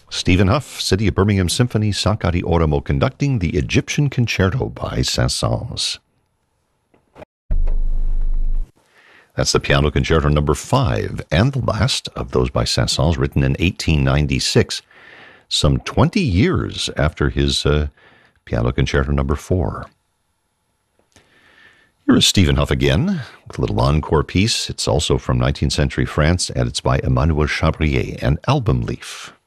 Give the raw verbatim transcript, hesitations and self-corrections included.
Stephen Huff, City of Birmingham Symphony, Sakari Oramo conducting the Egyptian Concerto by Saint-Saëns. That's the Piano Concerto number five, and the last of those by Saint-Saëns, written in eighteen ninety-six, some twenty years after his uh, Piano Concerto number four. Here is Stephen Huff again, with a little encore piece. It's also from nineteenth century France, and it's by Emmanuel Chabrier, an album leaf.